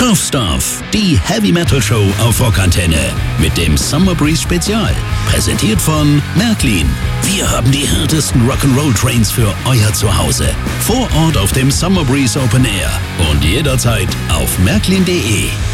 Tough Stuff, die Heavy Metal Show auf Rockantenne mit dem Summer Breeze Spezial. Präsentiert von Märklin. Wir haben die härtesten Rock'n'Roll Trains für euer Zuhause. Vor Ort auf dem Summer Breeze Open Air und jederzeit auf märklin.de.